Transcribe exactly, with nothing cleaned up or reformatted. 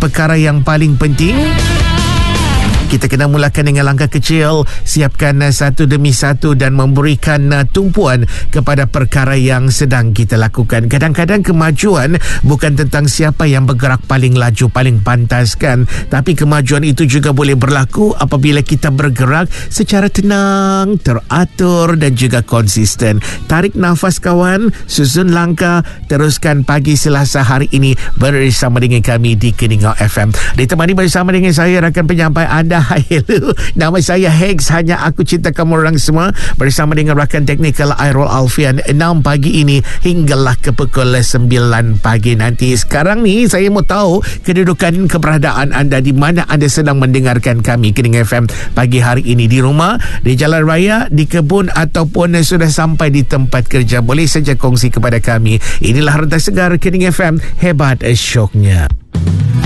perkara yang paling penting. Kita kena mulakan dengan langkah kecil, siapkan uh, satu demi satu dan memberikan uh, tumpuan kepada perkara yang sedang kita lakukan. Kadang-kadang kemajuan bukan tentang siapa yang bergerak paling laju, paling pantas kan, tapi kemajuan itu juga boleh berlaku apabila kita bergerak secara tenang, teratur dan juga konsisten. Tarik nafas kawan, susun langkah, teruskan pagi Selasa hari ini bersama dengan kami di Keningau F M. Ditemani bersama dengan saya rakan penyampai anda. Hello, nama saya Hex, hanya aku cinta kamu orang semua, bersama dengan rakan teknikal Airul Alfian enam pagi ini hinggalah ke pukul sembilan pagi nanti. Sekarang ni saya mau tahu kedudukan keberadaan anda, di mana anda sedang mendengarkan kami Keningau F M pagi hari ini, di rumah, di jalan raya, di kebun ataupun sudah sampai di tempat kerja. Boleh saja kongsi kepada kami. Inilah Rentas Segar Keningau F M, hebat syoknya.